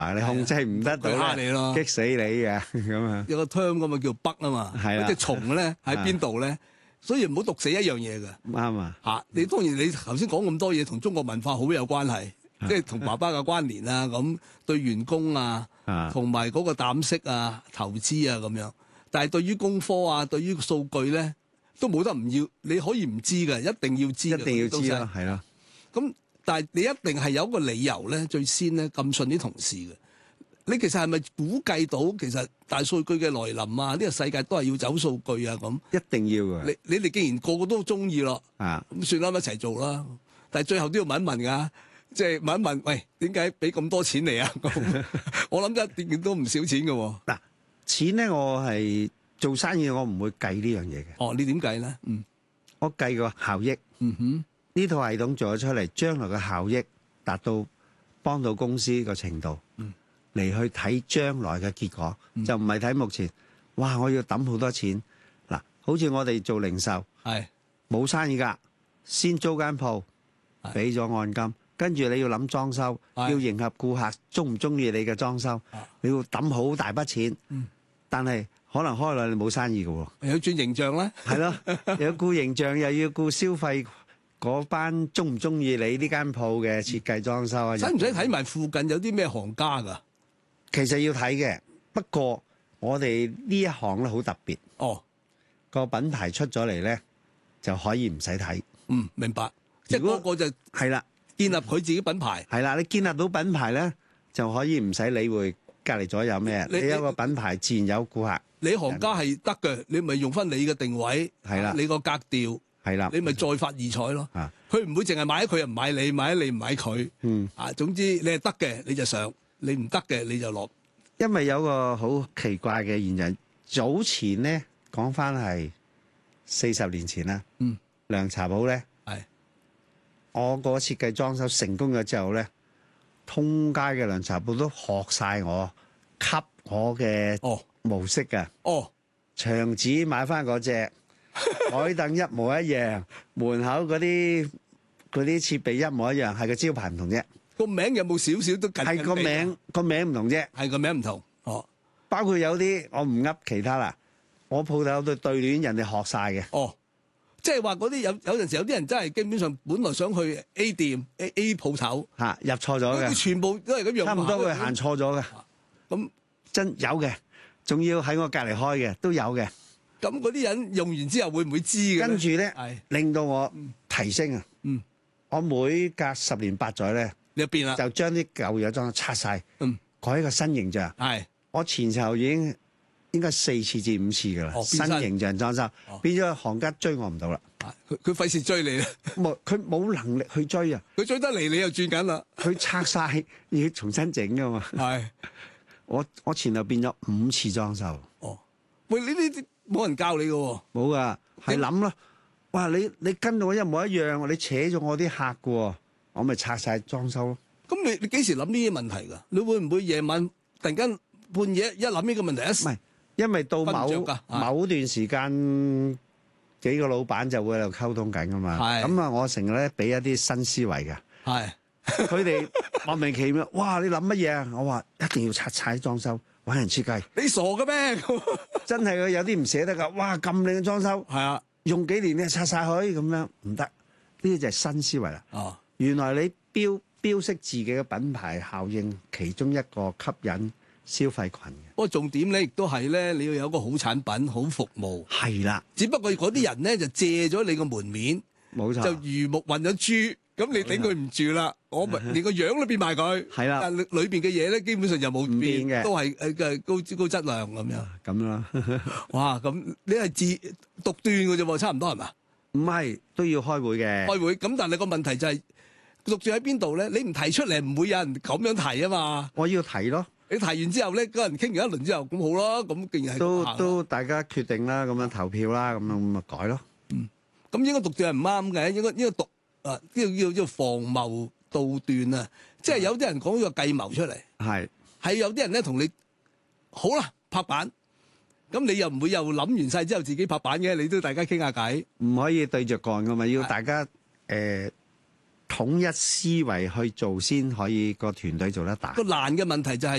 你控制唔得到佢蝦咧， 你咯。 激死你嘅咁啊！ 有個 term 咁啊叫北啊嘛， 係啦嗰隻蟲咧喺邊度咧？所以唔好毒死一樣嘢嘅啱啊！ 嚇。你當然你頭先講咁多嘢，同中國文化好有關係，即係同爸爸嘅關聯啊，咁對員工啊，同埋嗰個膽識啊、投資啊咁樣。但係對於工科啊、對於數據咧，都冇得唔要。你可以唔知嘅，一定要知嘅， 一定要知咯，係咯。 咁但係你一定係有一個理由咧，最先咧咁信啲同事嘅。你其實係咪估計到其實大數據嘅來臨啊？呢個世界都係要走數據啊咁。 一定要嘅。 你哋既然個個都中意咯，咁算啦，一齊做啦。但係最後都要問一問㗎，即係問一問，喂，點解俾咁多錢嚟啊？我諗一定都唔少錢嘅喎。 嗱，錢咧，我係做生意，我唔會計呢樣嘢嘅。 哦，你點計咧？ 我計個效益。呢套系統做咗出嚟，將來嘅效益達到幫到公司個程度，嚟去睇將來嘅結果，就唔係睇目前。哇！我要抌好多錢嗱，好似我哋做零售，冇生意㗎，先租間鋪，俾咗按金，跟住你要諗裝修，要迎合顧客中唔中意你嘅裝修，你要抌好大筆錢，但係可能開落你冇生意㗎喎。 有轉形象咧， 係咯，又要顧形象，又要顧消費。嗰班中唔中意你呢間鋪嘅設計裝修啊？ 使唔使睇埋附近有啲咩行家㗎？ 其實要睇嘅，不過我哋呢一行咧好特別。個品牌出咗嚟咧，就可以唔使睇。 明白。即係嗰個就係啦， 建立佢自己品牌。 係啦，你建立到品牌咧，就可以唔使理會隔離左右咩。你有個品牌，自然有顧客。 你行家係得嘅，你咪用翻你嘅定位， 係啦， 你個格調。 係啦， 你咪再發異彩咯。佢唔會淨係買佢又唔買你，買你唔買佢。總之你係得嘅你就上，你唔得嘅你就落。 因為有個好奇怪嘅現象，早前咧講翻係40年前啦。涼茶鋪咧，我個設計裝修成功咗之後咧，通街嘅涼茶鋪都學晒我，吸我嘅模式㗎。牆紙買翻嗰隻。台凳一模一樣，門口嗰啲設備一模一樣，係個招牌唔同啫。 個名有冇少少都近？ 係個名唔同啫。 係個名唔同。 包括有啲我唔噏其他啦，我鋪頭有對聯，人哋學晒嘅。 即係話嗰啲有陣時有啲人真係基本上本來想去 A 店 A 鋪頭入錯咗嘅。 佢全部都係咁樣。 差唔多佢行錯咗嘅。 咁真有嘅，仲要喺我隔離開嘅都有嘅。 咁嗰啲人用完之後會唔會知嘅？ 跟住咧，令到我提升啊！我每隔10年8載咧， 你就變啦， 就將啲舊嘢裝拆晒，改一個新形象。我前後已經應該4次至5次噶啦，新形象裝修，變咗行家追我唔到啦。 佢費事追你啦， 佢冇能力去追啊！ 佢追得嚟，你又轉緊啦。 佢拆晒要重新整噶嘛。我前後變咗5次裝修。 喂，你呢啲冇人教你嘅喎。 冇噶，係諗咯。哇！你跟到我一模一樣，你扯咗我啲客嘅喎，我咪拆晒裝修咯。 咁你幾時諗呢啲問題㗎？你會唔會夜晚突然間半夜一諗呢個問題？唔係， 因為到某段時間幾個老闆就會喺度溝通緊㗎嘛。咁啊，我成日咧俾一啲新思維嘅。佢哋莫名其妙，哇！你諗乜嘢啊？我話一定要拆晒裝修。揾人設計， 你傻嘅咩？ 真係有啲唔捨得噶。哇，咁靚嘅裝修，用幾年你拆晒佢咁樣唔得。呢啲就係新思維啦。原來你標識自己嘅品牌效應，其中一個吸引消費群嘅。 不過重點咧，亦都係咧，你要有個好產品、好服務。 係啦， 只不過嗰啲人咧就借咗你個門面， 冇錯， 就魚目混咗珠。咁你頂佢唔住啦，我咪連個樣都變埋佢。係啦，但裏邊嘅嘢咧，基本上就冇變嘅，都係高質量咁樣。 咁啦， 哇！咁你係獨斷嘅啫喎，差唔多係嘛？ 唔係，都要開會嘅。 開會咁，但係個問題就係獨斷喺邊度咧？你唔提出嚟，唔會有人咁樣提啊嘛。 我要提咯。 你提完之後咧，嗰人傾完一輪之後，咁好咯。咁既然係都大家決定啦，咁樣投票啦，咁樣咪改咯。 咁應該獨斷係唔啱嘅，應該獨。呢個叫防謀盜斷啊！即係有啲人講呢個計謀出嚟，係有啲人咧同你好啦拍板，咁你又唔會又諗完晒之後自己拍板嘅，你都大家傾下偈， 唔可以對着幹噶嘛，要大家統一思維去做先可以個團隊做得大。 個難嘅問題就係